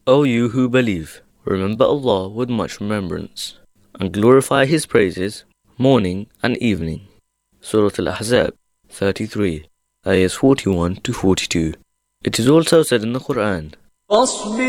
O you who believe, remember Allah with much remembrance, and glorify His praises morning and evening. Surah Al-Ahzab 33, ayahs 41 to 42. It is also said in the Quran,